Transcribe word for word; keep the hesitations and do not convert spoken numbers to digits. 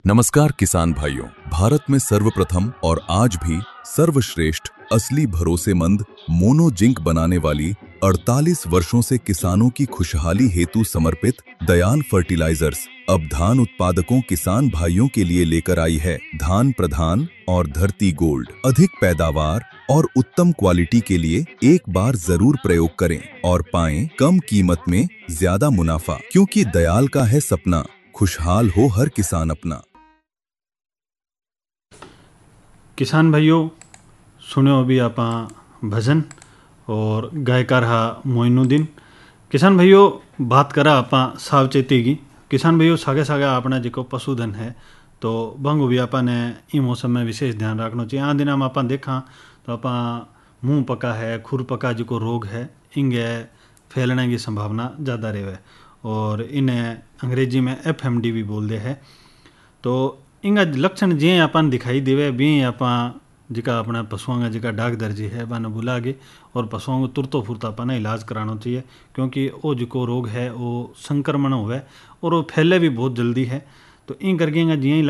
नमस्कार किसान भाइयों, भारत में सर्वप्रथम और आज भी सर्वश्रेष्ठ असली भरोसेमंद मोनोजिंक बनाने वाली अड़तालीस वर्षों से किसानों की खुशहाली हेतु समर्पित दयाल फर्टिलाइजर्स अब धान उत्पादकों किसान भाइयों के लिए लेकर आई है धान प्रधान और धरती गोल्ड। अधिक पैदावार और उत्तम क्वालिटी के लिए एक बार जरूर प्रयोग करें और पाएं कम कीमत में ज्यादा मुनाफा, क्योंकि दयाल का है सपना खुशहाल हो हर किसान अपना। किसान भाइयों, सुनो अभी आप भजन और गायकार हा मोइनुद्दीन। किसान भाइयों, बात करा आप सावचेती की। किसान भाइयों, सागे सागे अपना जो पशुधन है तो बंग भी आपने ई मौसम में विशेष ध्यान रखना चाहिए। आ दिन में आप देखा तो आप मुँह पका है, खुर पका जो रोग है, इंगे फैलने की संभावना ज़्यादा रहे और इन्हें अंग्रेजी में एफ एम डी भी बोलते हैं। तो इंगा लक्षण जे अपन दिखाई देवे भी आप जिका अपना पशुओं का जिका डाक दर्जी है बाने बुला के और पशुओं को तुरतो फुरता अपना इलाज कराना चाहिए, क्योंकि वो जो रोग है वो संक्रमण हुआ और वो फैले भी बहुत जल्दी है। तो इन करके जी